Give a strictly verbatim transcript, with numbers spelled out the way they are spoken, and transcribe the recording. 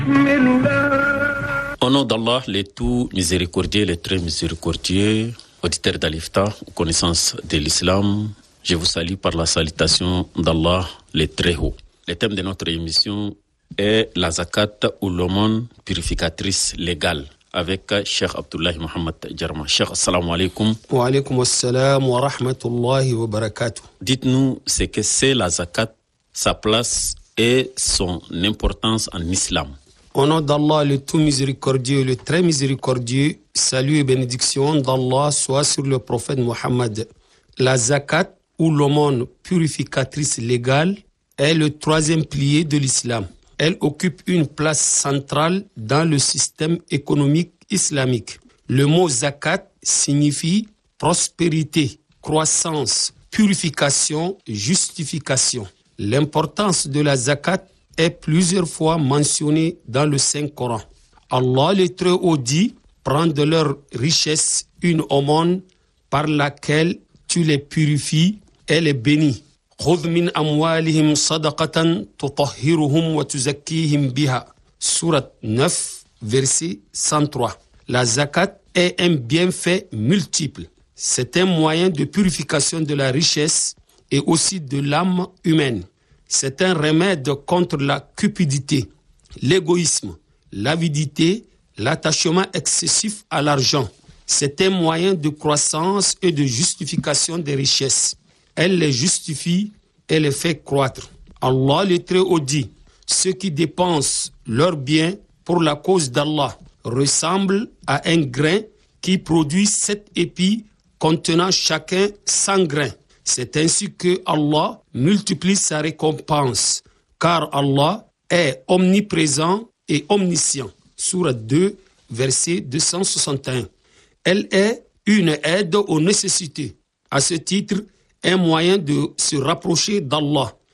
Au nom d'Allah, le tout miséricordieux, le très miséricordieux, auditeur d'Alifta, connaissance de l'islam, je vous salue par la salutation d'Allah, le très haut. Le thème de notre émission est la zakat ou l'aumône purificatrice légale avec Cheikh Abdullahi Mohamed Jarma. Cheikh, assalamu alaikum. Wa alaikum assalam wa rahmatullahi wa barakatuh. Dites-nous ce que c'est la zakat, sa place et son importance en islam. Au nom d'Allah, le tout miséricordieux, le très miséricordieux, salut et bénédiction d'Allah soit sur le prophète Mohammed. La zakat ou l'aumône purificatrice légale est le troisième pilier de l'islam. Elle occupe une place centrale dans le système économique islamique. Le mot zakat signifie prospérité, croissance, purification, justification. L'importance de la zakat est plusieurs fois mentionnée dans le Saint-Coran. Allah le Très-Haut dit, prends de leur richesse une aumône par laquelle tu les purifies et les bénis. خذ من أموالهم صدقة تطهرهم وتزكيهم بها. Sourate neuf, verset cent trois. La zakat est un bienfait multiple. C'est un moyen de purification de la richesse et aussi de l'âme humaine. C'est un remède contre la cupidité, l'égoïsme, l'avidité, l'attachement excessif à l'argent. C'est un moyen de croissance et de justification des richesses. Elle les justifie et les fait croître. Allah le Très-Haut dit, ceux qui dépensent leurs biens pour la cause d'Allah ressemblent à un grain qui produit sept épis contenant chacun cent grains. C'est ainsi que Allah multiplie sa récompense, car Allah est omniprésent et omniscient. Sourate deux, verset deux cent soixante et un. Elle est une aide aux nécessités. À ce titre, un moyen de se rapprocher d'Allah.